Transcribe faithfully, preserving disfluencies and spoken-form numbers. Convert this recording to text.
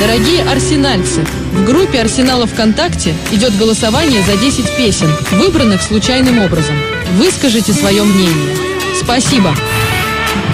Дорогие арсенальцы, в группе Арсенала ВКонтакте идет голосование за десять песен, выбранных случайным образом. Выскажите свое мнение. Спасибо!